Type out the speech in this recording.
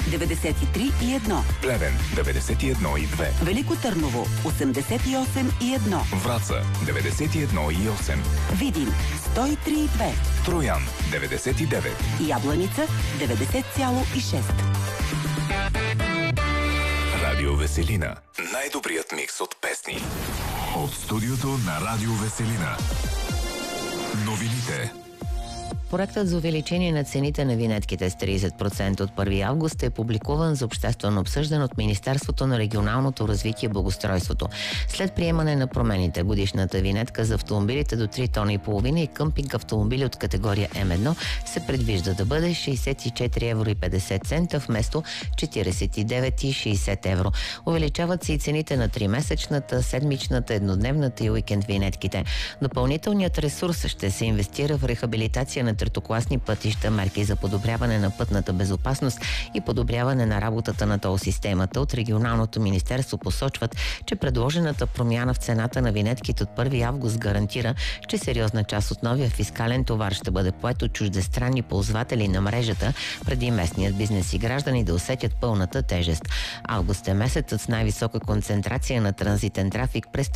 93,1. Плевен 91,2. Велико Търново 88,1. Враца 91,8. Видин 103,2. Троян 99. Ябланица 90,6. Радио Веселина. Най-добрият микс от песни. От студиото на Радио Веселина. Новините. Проектът за увеличение на цените на винетките с 30% от 1 август е публикуван за обществено обсъждане от Министерството на регионалното развитие и благоустройството. След приемане на промените, годишната винетка за автомобилите до 3,5 тона и къмпинг автомобили от категория М1 се предвижда да бъде 64,50 евро вместо 49,60 евро. Увеличават се и цените на 3-месечната, седмичната, еднодневната и уикенд винетките. Допълнителният ресурс ще се инвестира в рехабилитация на третокласни пътища, мерки за подобряване на пътната безопасност и подобряване на работата на тол системата. От регионалното министерство посочват, че предложената промяна в цената на винетките от 1 август гарантира, че сериозна част от новия фискален товар ще бъде поет от чуждестранни ползватели на мрежата, преди местният бизнес и граждани да усетят пълната тежест. Август е месецът с най-висока концентрация на транзитен трафик през